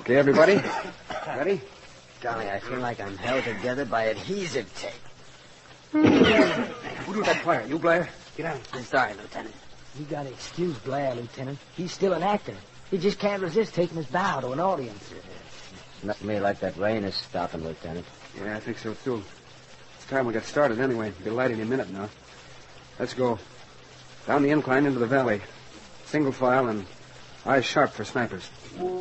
Okay, everybody? Ready? Golly, I feel like I'm held together by adhesive tape. Who drew that fire? You, Blair? Get out. I'm sorry, Lieutenant. You gotta excuse Blair, Lieutenant. He's still an actor. He just can't resist taking his bow to an audience. Looks to me like that rain is stopping, Lieutenant. Yeah, I think so, too. It's time we got started anyway. It'll be light any minute now. Let's go. Down the incline into the valley. Single file and eyes sharp for snipers.